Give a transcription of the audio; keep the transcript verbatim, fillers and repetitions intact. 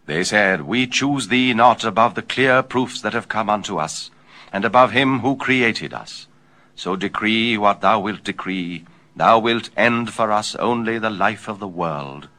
They said, We choose thee not above the clear proofs that have come unto us, and above him who created us. So decree what thou wilt decree. Thou wilt end for us only the life of the world.